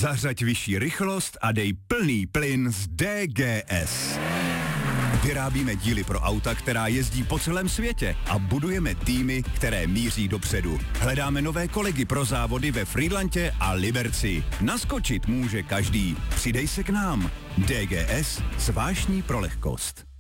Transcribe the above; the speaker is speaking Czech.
Zařaď vyšší rychlost a dej plný plyn z DGS. Vyrábíme díly pro auta, která jezdí po celém světě a budujeme týmy, které míří dopředu. Hledáme nové kolegy pro závody ve Frýdlantě a Liberci. Naskočit může každý. Přidej se k nám. DGS, s vášní pro lehkost.